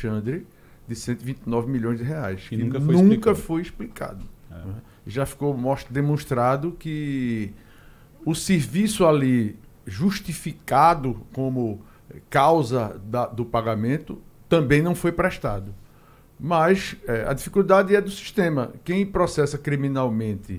Alexandre de 129 milhões de reais, que nunca foi explicado. Né? Já ficou demonstrado que o serviço ali justificado como causa do pagamento também não foi prestado. Mas a dificuldade é do sistema. Quem processa criminalmente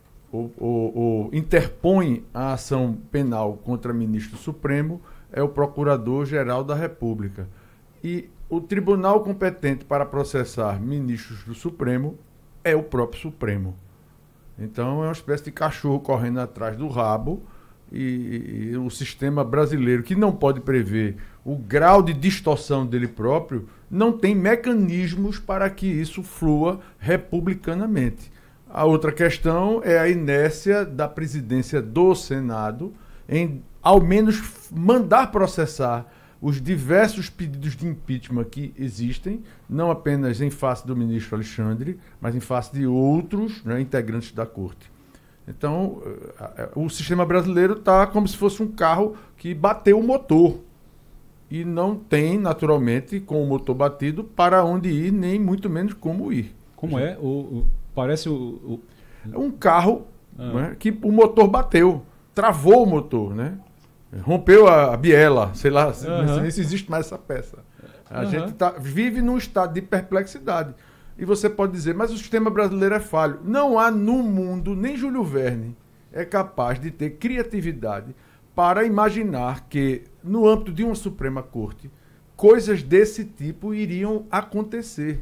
ou interpõe a ação penal contra ministro Supremo é o Procurador-Geral da República. E o tribunal competente para processar ministros do Supremo é o próprio Supremo. Então é uma espécie de cachorro correndo atrás do rabo e o sistema brasileiro, que não pode prever o grau de distorção dele próprio, não tem mecanismos para que isso flua republicanamente. A outra questão é a inércia da presidência do Senado em, ao menos, mandar processar os diversos pedidos de impeachment que existem, não apenas em face do ministro Alexandre, mas em face de outros, né, integrantes da Corte. Então, o sistema brasileiro está como se fosse um carro que bateu o motor e não tem, naturalmente, com o motor batido, para onde ir, nem muito menos como ir. Como é? Parece É um carro né, que o motor bateu, travou o motor, né? Rompeu a biela, sei lá, nem se existe mais essa peça. A gente vive num estado de perplexidade. E você pode dizer, mas o sistema brasileiro é falho. Não há no mundo, nem Júlio Verne é capaz de ter criatividade para imaginar que, no âmbito de uma Suprema Corte, coisas desse tipo iriam acontecer.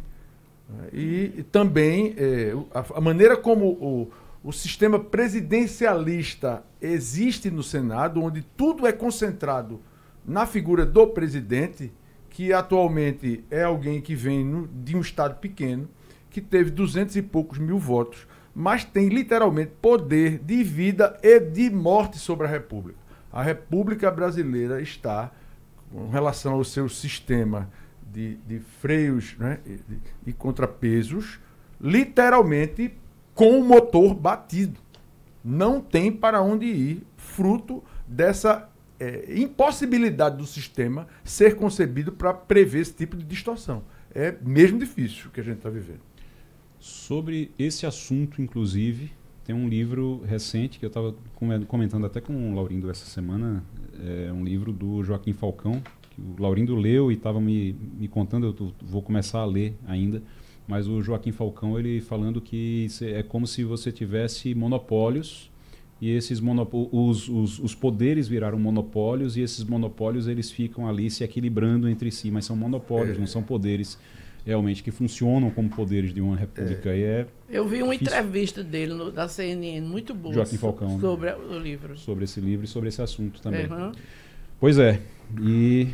E também a maneira como o sistema presidencialista existe no Senado, onde tudo é concentrado na figura do presidente, que atualmente é alguém que vem de um estado pequeno, que teve 200 e poucos mil votos, mas tem literalmente poder de vida e de morte sobre a República. A República Brasileira está, com relação ao seu sistema de freios, né, e contrapesos, literalmente com o motor batido. Não tem para onde ir, fruto dessa impossibilidade do sistema ser concebido para prever esse tipo de distorção. É mesmo difícil o que a gente está vivendo. Sobre esse assunto, inclusive, tem um livro recente que eu estava comentando até com o Laurindo essa semana, um livro do Joaquim Falcão, que o Laurindo leu e estava me contando, eu vou começar a ler ainda, mas o Joaquim Falcão, ele falando que é como se você tivesse monopólios e esses os poderes viraram monopólios e esses monopólios eles ficam ali se equilibrando entre si, mas são monopólios, não são poderes realmente que funcionam como poderes de uma república. Eu vi uma entrevista dele da CNN, muito boa, Joaquim Falcão, sobre o livro. Sobre esse livro e sobre esse assunto também. Pois é. E,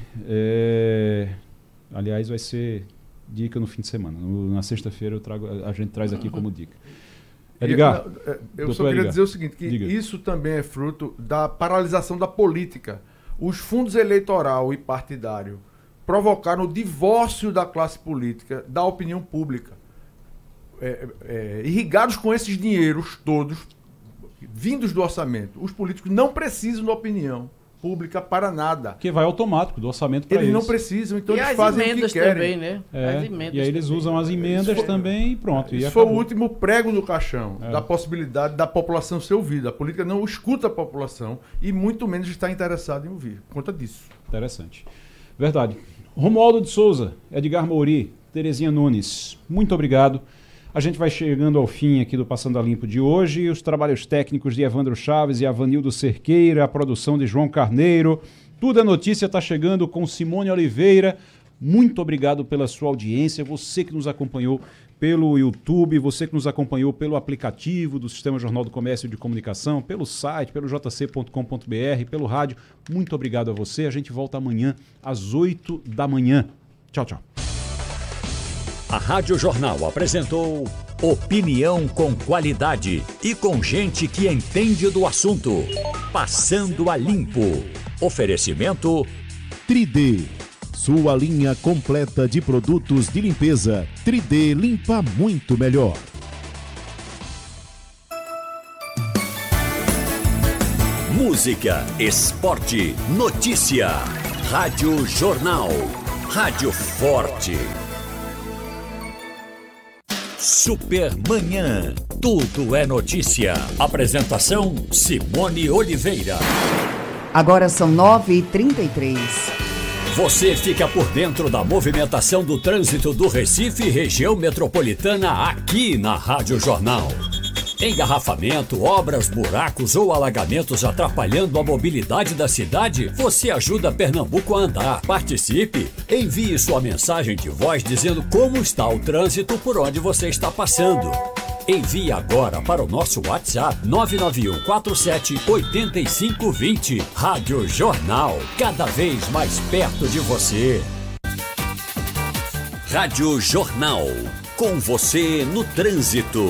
aliás, vai ser dica no fim de semana. Na sexta-feira a gente traz aqui como dica. Edgar. Eu só queria dizer o seguinte, que isso também é fruto da paralisação da política. Os fundos eleitoral e partidário provocaram o divórcio da classe política, da opinião pública. Irrigados com esses dinheiros todos, vindos do orçamento, os políticos não precisam da opinião pública para nada. Que vai automático do orçamento para eles. Eles não precisam, então eles fazem o que querem. Também, né? As emendas e aí eles usam as emendas também e pronto. Isso foi o último prego no caixão da possibilidade da população ser ouvida. A política não escuta a população e muito menos está interessada em ouvir, por conta disso. Interessante. Verdade. Romualdo de Souza, Edgar Mouri, Terezinha Nunes, muito obrigado. A gente vai chegando ao fim aqui do Passando a Limpo de hoje. Os trabalhos técnicos de Evandro Chaves e Avanildo Cerqueira, a produção de João Carneiro. Tudo é Notícia está chegando com Simone Oliveira. Muito obrigado pela sua audiência. Você que nos acompanhou pelo YouTube, você que nos acompanhou pelo aplicativo do Sistema Jornal do Comércio e de Comunicação, pelo site, pelo jc.com.br, pelo rádio. Muito obrigado a você. A gente volta amanhã às 8 da manhã. Tchau, tchau. A Rádio Jornal apresentou opinião com qualidade e com gente que entende do assunto. Passando a Limpo. Oferecimento 3D. Sua linha completa de produtos de limpeza. 3D limpa muito melhor. música, esporte, notícia. Rádio Jornal. Rádio Forte. Supermanhã. Tudo é notícia. Apresentação Simone Oliveira. Agora são 9h33. Você fica por dentro da movimentação do trânsito do Recife e região metropolitana aqui na Rádio Jornal. Engarrafamento, obras, buracos ou alagamentos atrapalhando a mobilidade da cidade? Você ajuda Pernambuco a andar. Participe! Envie sua mensagem de voz dizendo como está o trânsito por onde você está passando. Envie agora para o nosso WhatsApp 991478520. Rádio Jornal, cada vez mais perto de você. Rádio Jornal, com você no trânsito.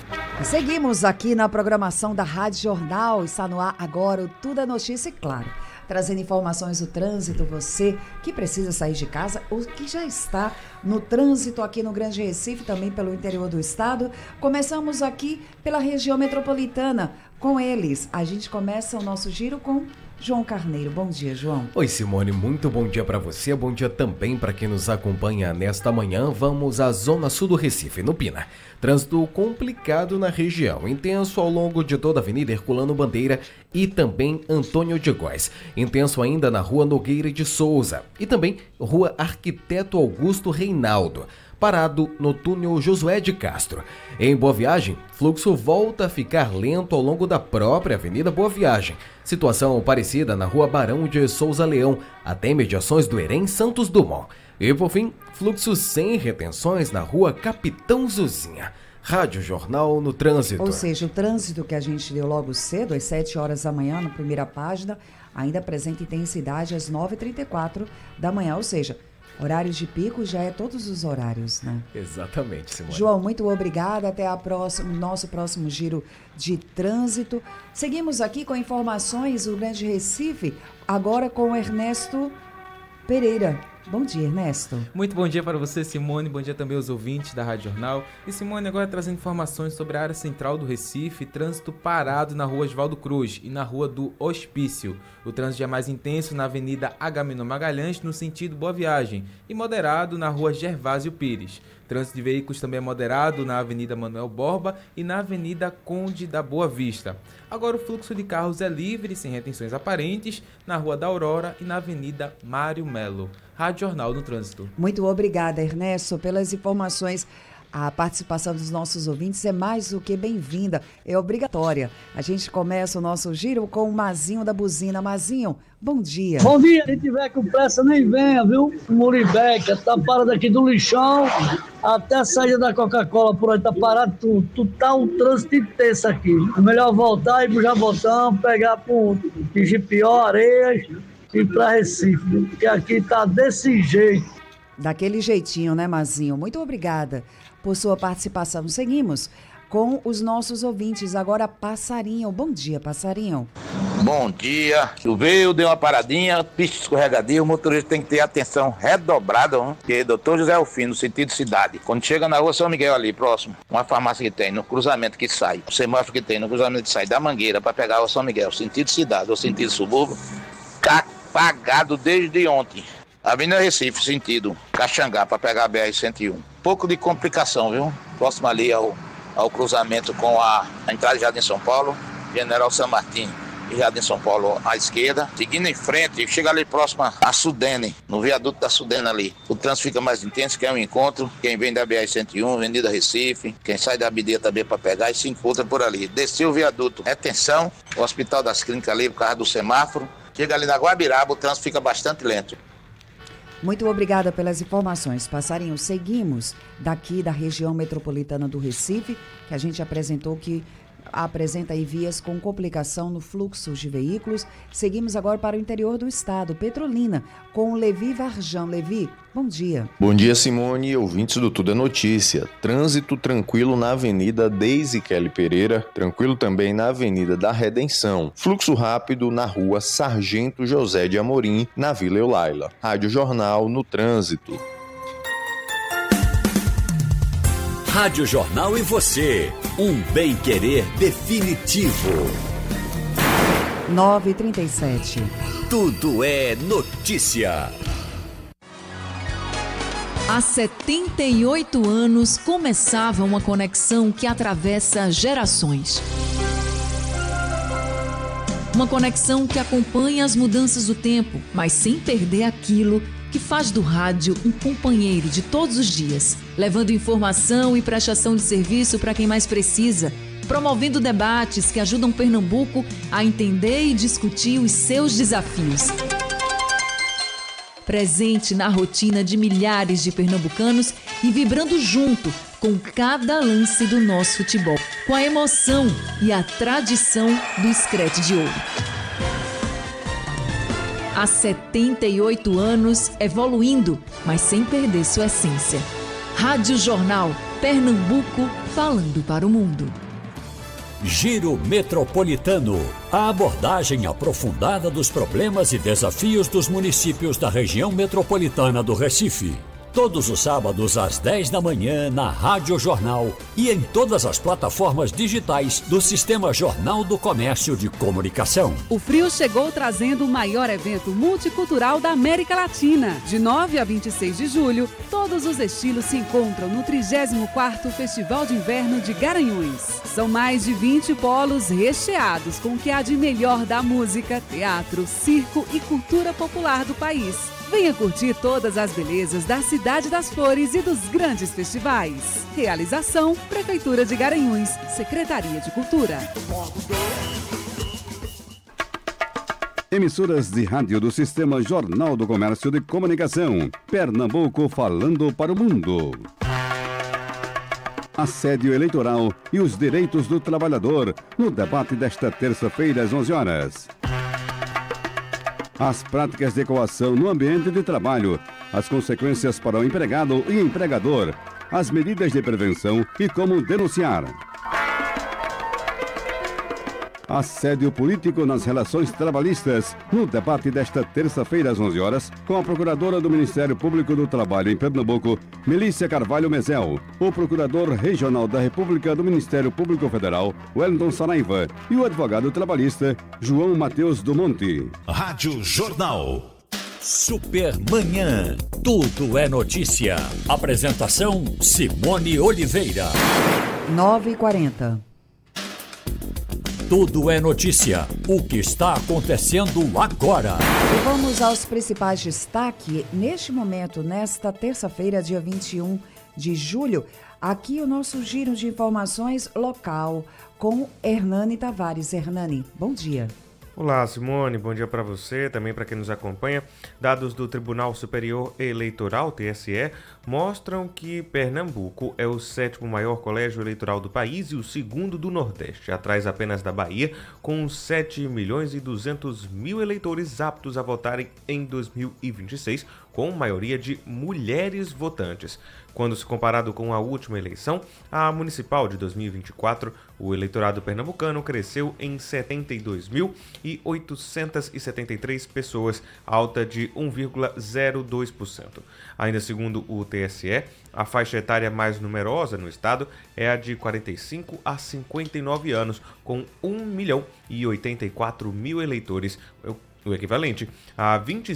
Seguimos aqui na programação da Rádio Jornal. Está no ar agora o Tudo é Notícia e, claro, trazendo informações do trânsito, você que precisa sair de casa ou que já está no trânsito aqui no Grande Recife, também pelo interior do estado. Começamos aqui pela região metropolitana com eles. A gente começa o nosso giro com João Carneiro. Bom dia, João. Oi, Simone, muito bom dia para você, bom dia também para quem nos acompanha nesta manhã. Vamos à zona sul do Recife, no Pina. Trânsito complicado na região, intenso ao longo de toda a Avenida Herculano Bandeira e também Antônio de Góes. Intenso ainda na Rua Nogueira de Souza e também Rua Arquiteto Augusto Reinaldo. Parado no túnel Josué de Castro. Em Boa Viagem, fluxo volta a ficar lento ao longo da própria Avenida Boa Viagem. Situação parecida na Rua Barão de Souza Leão, até imediações do Erém Santos Dumont. E por fim, fluxo sem retenções na Rua Capitão Zuzinha. Rádio Jornal no trânsito. Ou seja, o trânsito que a gente deu logo cedo, às 7 horas da manhã, na primeira página, ainda apresenta intensidade às 9h34 da manhã, ou seja, horários de pico já é todos os horários, né? Exatamente, Simone. João, muito obrigada. Até nosso próximo giro de trânsito. Seguimos aqui com informações do Grande Recife, agora com o Ernesto Pereira. Bom dia, Ernesto. Muito bom dia para você, Simone. Bom dia também aos ouvintes da Rádio Jornal. E Simone, agora trazendo informações sobre a área central do Recife, trânsito parado na Rua Oswaldo Cruz e na Rua do Hospício. O trânsito é mais intenso na Avenida Agamenon Magalhães, no sentido Boa Viagem, e moderado na Rua Gervásio Pires. Trânsito de veículos também é moderado na Avenida Manuel Borba e na Avenida Conde da Boa Vista. Agora o fluxo de carros é livre, sem retenções aparentes, na Rua da Aurora e na Avenida Mário Melo. Rádio Jornal no Trânsito. Muito obrigada, Ernesto, pelas informações. A participação dos nossos ouvintes é mais do que bem-vinda, é obrigatória. A gente começa o nosso giro com o Mazinho da Buzina. Mazinho, bom dia. Bom dia, se tiver com pressa nem venha, viu? Muribeca, tá parado aqui do lixão até a saída da Coca-Cola por aí, tá parado tudo. Tá um trânsito intenso aqui. É melhor voltar e pro Jabotão, pegar pro Igipió, Areias e pra Recife, porque aqui tá desse jeito. Daquele jeitinho, né, Mazinho? Muito obrigada por sua participação. Seguimos com os nossos ouvintes. Agora, Passarinho. Bom dia, Passarinho. Bom dia. Choveu, deu uma paradinha, pista escorregadia, o motorista tem que ter atenção redobrada, porque Dr. José Alfim, no sentido cidade. Quando chega na Rua São Miguel ali, próximo, uma farmácia que tem, no cruzamento que sai, o semáforo que tem, no cruzamento que sai da Mangueira para pegar a Rua São Miguel, sentido cidade ou sentido subúrbio, apagado desde ontem. Avenida Recife, sentido Caxangá, para pegar a BR-101. Pouco de complicação, viu? Próximo ali ao cruzamento com a entrada de Jardim São Paulo, General San Martín e Jardim São Paulo à esquerda. Seguindo em frente, chega ali próximo a Sudene, no viaduto da Sudene ali. O trânsito fica mais intenso, que é um encontro. Quem vem da BR-101, Avenida Recife, quem sai da Abidia também para pegar e se encontra por ali. Desceu o viaduto, retenção, o Hospital das Clínicas ali, por causa do semáforo. Chega ali na Guabiraba, o trânsito fica bastante lento. Muito obrigada pelas informações, Passarinho. Seguimos daqui da região metropolitana do Recife, que a gente apresentou que apresenta aí vias com complicação no fluxo de veículos. Seguimos agora para o interior do estado, Petrolina, com o Levi Varjão. Levi, bom dia. Bom dia, Simone e ouvintes do Tudo é Notícia. Trânsito tranquilo na Avenida Deise Kelly Pereira, tranquilo também na Avenida da Redenção. Fluxo rápido na Rua Sargento José de Amorim, na Vila Eulaila. Rádio Jornal no Trânsito. Rádio Jornal e você, um bem-querer definitivo. 9h37. Tudo é notícia. Há 78 anos começava uma conexão que atravessa gerações. Uma conexão que acompanha as mudanças do tempo, mas sem perder aquilo que faz do rádio um companheiro de todos os dias, levando informação e prestação de serviço para quem mais precisa, promovendo debates que ajudam Pernambuco a entender e discutir os seus desafios. Presente na rotina de milhares de pernambucanos e vibrando junto com cada lance do nosso futebol, com a emoção e a tradição do Screte de Ouro. Há 78 anos evoluindo, mas sem perder sua essência. Rádio Jornal, Pernambuco, falando para o mundo. Giro Metropolitano. A abordagem aprofundada dos problemas e desafios dos municípios da região metropolitana do Recife. Todos os sábados às 10 da manhã na Rádio Jornal e em todas as plataformas digitais do Sistema Jornal do Comércio de Comunicação. O frio chegou trazendo o maior evento multicultural da América Latina. De 9 a 26 de julho, todos os estilos se encontram no 34º Festival de Inverno de Garanhuns. São mais de 20 polos recheados com o que há de melhor da música, teatro, circo e cultura popular do país. Venha curtir todas as belezas da Cidade das Flores e dos grandes festivais. Realização: Prefeitura de Garanhuns, Secretaria de Cultura. Emissoras de rádio do Sistema Jornal do Comércio de Comunicação. Pernambuco falando para o mundo. Assédio eleitoral e os direitos do trabalhador no debate desta terça-feira às 11 horas. As práticas de coação no ambiente de trabalho, as consequências para o empregado e empregador, as medidas de prevenção e como denunciar. Assédio político nas relações trabalhistas, no debate desta terça-feira às 11 horas, com a Procuradora do Ministério Público do Trabalho em Pernambuco, Melícia Carvalho Mezel, o Procurador Regional da República do Ministério Público Federal, Wellington Saraiva, e o advogado trabalhista, João Mateus do Monte. Rádio Jornal. Supermanhã. Tudo é notícia. Apresentação: Simone Oliveira. 9h40. Tudo é notícia. O que está acontecendo agora? E vamos aos principais destaques. Neste momento, nesta terça-feira, dia 21 de julho, aqui o nosso giro de informações local com Hernani Tavares. Hernani, bom dia. Olá, Simone, bom dia para você, também para quem nos acompanha. Dados do Tribunal Superior Eleitoral, TSE, mostram que Pernambuco é o 7º maior colégio eleitoral do país e o 2º do Nordeste, atrás apenas da Bahia, com 7.200.000 eleitores aptos a votarem em 2026, com maioria de mulheres votantes. Quando se comparado com a última eleição, a municipal de 2024, o eleitorado pernambucano cresceu em 72.873 pessoas, alta de 1,02%. Ainda segundo o TSE, a faixa etária mais numerosa no estado é a de 45 a 59 anos, com 1.084.000 eleitores, o equivalente a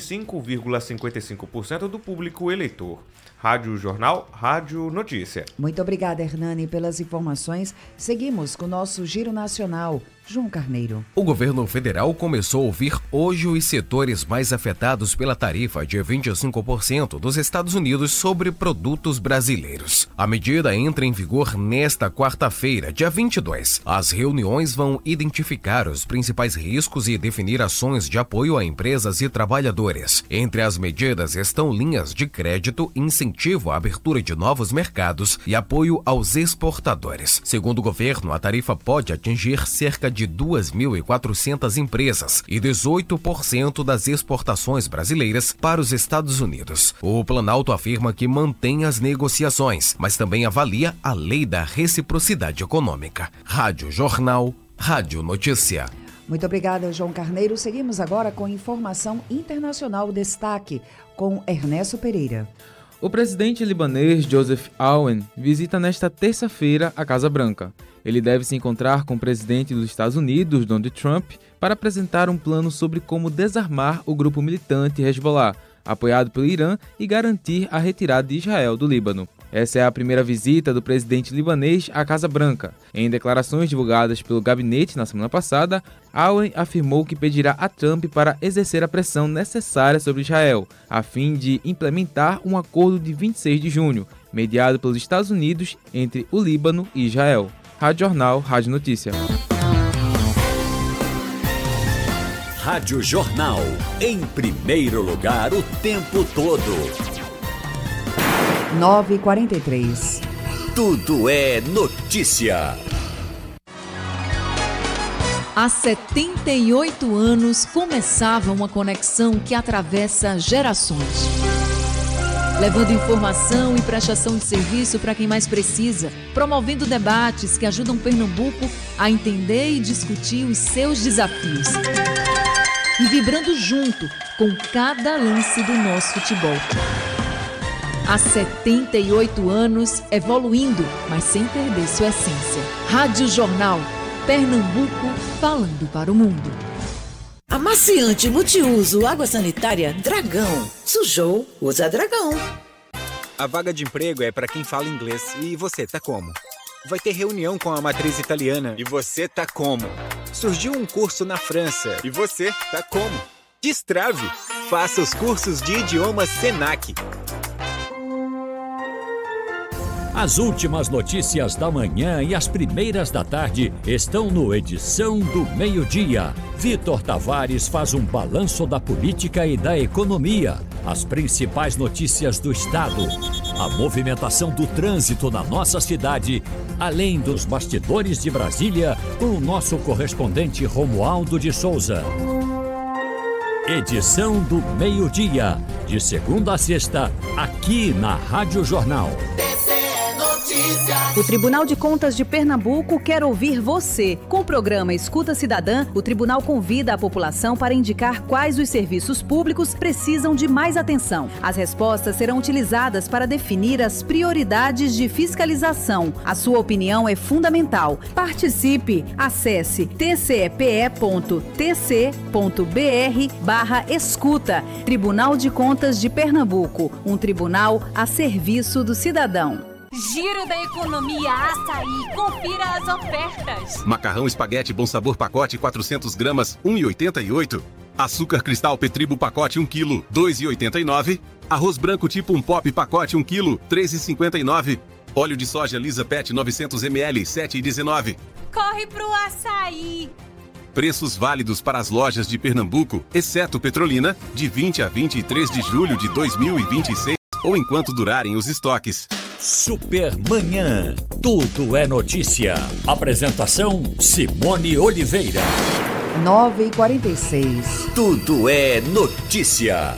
25,55% do público eleitor. Rádio Jornal, Rádio Notícia. Muito obrigada, Hernani, pelas informações. Seguimos com o nosso Giro Nacional. João Carneiro. O governo federal começou a ouvir hoje os setores mais afetados pela tarifa de 25% dos Estados Unidos sobre produtos brasileiros. A medida entra em vigor nesta quarta-feira, dia 22. As reuniões vão identificar os principais riscos e definir ações de apoio a empresas e trabalhadores. Entre as medidas estão linhas de crédito, incentivo à abertura de novos mercados e apoio aos exportadores. Segundo o governo, a tarifa pode atingir cerca de 2.400 empresas e 18% das exportações brasileiras para os Estados Unidos. O Planalto afirma que mantém as negociações, mas também avalia a lei da reciprocidade econômica. Rádio Jornal, Rádio Notícia. Muito obrigada, João Carneiro. Seguimos agora com informação internacional. Destaque com Ernesto Pereira. O presidente libanês Joseph Aoun visita nesta terça-feira a Casa Branca. Ele deve se encontrar com o presidente dos Estados Unidos, Donald Trump, para apresentar um plano sobre como desarmar o grupo militante Hezbollah, apoiado pelo Irã, e garantir a retirada de Israel do Líbano. Essa é a primeira visita do presidente libanês à Casa Branca. Em declarações divulgadas pelo gabinete na semana passada, Allen afirmou que pedirá a Trump para exercer a pressão necessária sobre Israel, a fim de implementar um acordo de 26 de junho, mediado pelos Estados Unidos entre o Líbano e Israel. Rádio Jornal, Rádio Notícia. Rádio Jornal, em primeiro lugar o tempo todo. 9h43. Tudo é notícia. Há 78 anos começava uma conexão que atravessa gerações, levando informação e prestação de serviço para quem mais precisa, promovendo debates que ajudam Pernambuco a entender e discutir os seus desafios e vibrando junto com cada lance do nosso futebol. Há 78 anos evoluindo, mas sem perder sua essência. Rádio Jornal, Pernambuco falando para o mundo. Amaciante multiuso água sanitária Dragão. Sujou, usa Dragão. A vaga de emprego é para quem fala inglês. E você tá como? Vai ter reunião com a matriz italiana. E você tá como? Surgiu um curso na França. E você tá como? Destrave! Faça os cursos de idiomas Senac. As últimas notícias da manhã e as primeiras da tarde estão no Edição do Meio-Dia. Vitor Tavares faz um balanço da política e da economia, as principais notícias do Estado, a movimentação do trânsito na nossa cidade, além dos bastidores de Brasília, com o nosso correspondente Romualdo de Souza. Edição do Meio-Dia, de segunda a sexta, aqui na Rádio Jornal. O Tribunal de Contas de Pernambuco quer ouvir você. Com o programa Escuta Cidadã, o tribunal convida a população para indicar quais os serviços públicos precisam de mais atenção. As respostas serão utilizadas para definir as prioridades de fiscalização. A sua opinião é fundamental. Participe. Acesse tce.tc.br/escuta. Tribunal de Contas de Pernambuco, um tribunal a serviço do cidadão. Giro da Economia Açaí. Confira as ofertas. Macarrão espaguete Bom Sabor pacote 400 gramas, 1,88. Açúcar cristal Petribo pacote 1 kg, 2,89. Arroz branco tipo 1 pop pacote 1 kg, 3,59. Óleo de soja Lisa Pet 900 ml, 7,19. Corre pro Açaí. Preços válidos para as lojas de Pernambuco, exceto Petrolina, de 20 a 23 de julho de 2026 ou enquanto durarem os estoques. Supermanhã. Tudo é notícia. Apresentação Simone Oliveira. 9h46. Tudo é notícia.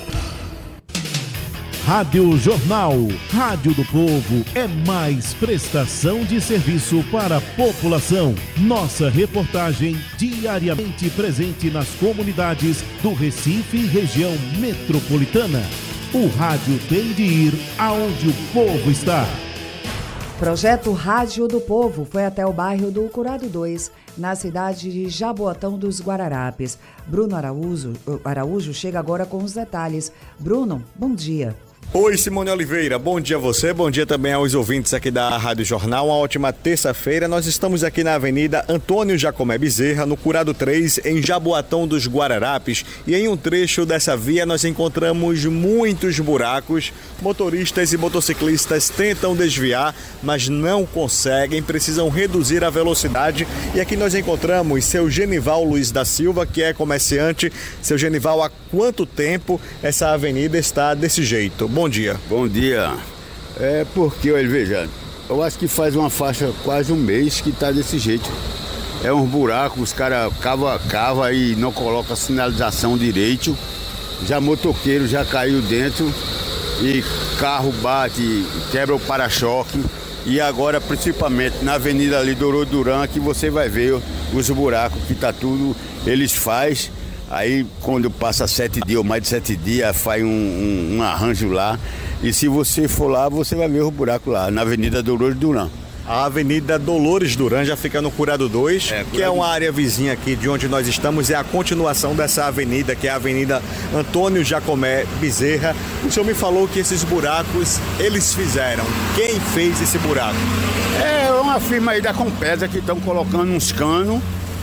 Rádio Jornal, Rádio do Povo, é mais prestação de serviço para a população. Nossa reportagem diariamente presente nas comunidades do Recife e região metropolitana. O rádio tem de ir aonde o povo está. Projeto Rádio do Povo foi até o bairro do Curado 2, na cidade de Jaboatão dos Guararapes. Bruno Araújo chega agora com os detalhes. Bruno, bom dia. Oi, Simone Oliveira, bom dia a você, bom dia também aos ouvintes aqui da Rádio Jornal. Uma ótima terça-feira, nós estamos aqui na Avenida Antônio Jacomé Bezerra, no Curado 3, em Jaboatão dos Guararapes. E em um trecho dessa via nós encontramos muitos buracos. Motoristas e motociclistas tentam desviar, mas não conseguem, precisam reduzir a velocidade. E aqui nós encontramos seu Genival Luiz da Silva, que é comerciante. Seu Genival, há quanto tempo essa avenida está desse jeito? Bom dia. Bom dia. É porque, olha, veja, eu acho que faz uma faixa quase um mês que tá desse jeito. É uns buracos, os caras cava e não colocam a sinalização direito. Já motoqueiro já caiu dentro e carro bate, quebra o para-choque. E agora, principalmente na avenida ali do Duran, que você vai ver os buracos que tá tudo, eles fazem. Aí quando passa 7 dias ou mais de 7 dias, faz um arranjo lá. E se você for lá, você vai ver o buraco lá, na Avenida Douros Duran. A Avenida Dolores Duran já fica no Curado 2, que é uma área vizinha aqui de onde nós estamos, é a continuação dessa avenida, que é a Avenida Antônio Jacomé Bezerra. O senhor me falou que esses buracos eles fizeram. Quem fez esse buraco? É uma firma aí da Compesa que estão colocando uns canos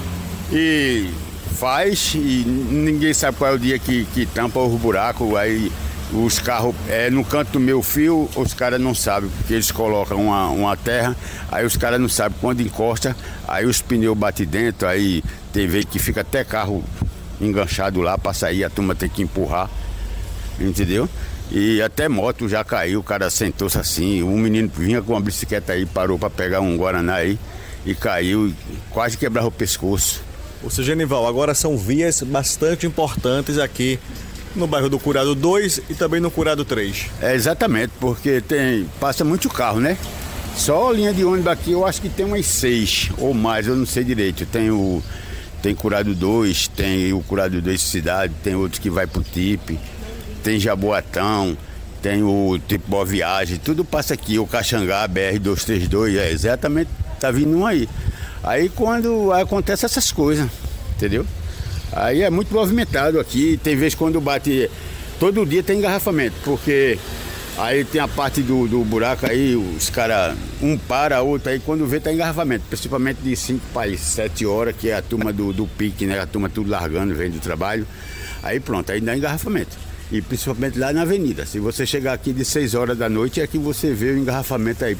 e faz, e ninguém sabe qual é o dia que tampa os buracos. Aí os carros, no canto do meu fio, os caras não sabem, porque eles colocam uma terra, aí os caras não sabem quando encosta, aí os pneus batem dentro, aí tem vez que fica até carro enganchado lá para sair, a turma tem que empurrar, entendeu? E até moto já caiu, o cara sentou-se assim, um menino vinha com uma bicicleta aí, parou para pegar um Guaraná aí e caiu, quase quebrava o pescoço. Ô, seu Genival, agora são vias bastante importantes aqui no bairro do Curado 2 e também no Curado 3. Exatamente, porque passa muito carro, né? Só a linha de ônibus aqui eu acho que tem umas 6 ou mais, eu não sei direito. Tem Curado 2, tem o Curado 2 Cidade, tem outros que vai pro TIP, tem Jaboatão, tem o tipo Boa Viagem, tudo passa aqui, o Caxangá, BR-232, exatamente, tá vindo um aí. Aí quando acontece essas coisas, entendeu? Aí é muito movimentado aqui, tem vezes quando bate, todo dia tem engarrafamento, porque aí tem a parte do buraco aí, os caras, um para, outro aí, quando vê tá engarrafamento, principalmente de 5 para 7 horas, que é a turma do pique, né, a turma tudo largando, vem do trabalho, aí pronto, aí dá engarrafamento, e principalmente lá na avenida, se você chegar aqui de 6 horas da noite, é que você vê o engarrafamento aí,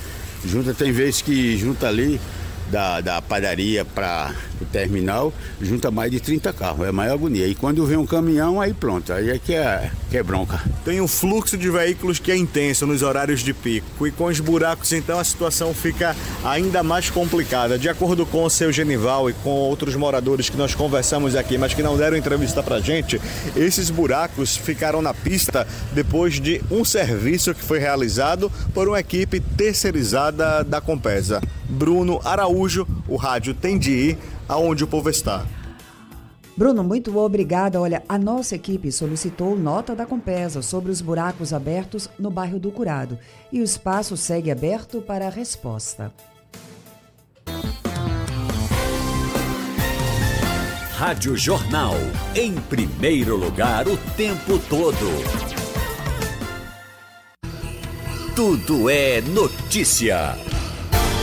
tem vezes que junta ali, da padaria para o terminal, junta mais de 30 carros, é a maior agonia. E quando vem um caminhão, aí pronto, aí é que é bronca. Tem um fluxo de veículos que é intenso nos horários de pico, e com os buracos então a situação fica ainda mais complicada. De acordo com o seu Genival e com outros moradores que nós conversamos aqui, mas que não deram entrevista pra gente, esses buracos ficaram na pista depois de um serviço que foi realizado por uma equipe terceirizada da Compesa. Bruno Araújo, o rádio tem de ir aonde o povo está. Bruno, muito obrigada. Olha, a nossa equipe solicitou nota da Compesa sobre os buracos abertos no bairro do Curado e o espaço segue aberto para a resposta. Rádio Jornal, em primeiro lugar o tempo todo. Tudo é notícia.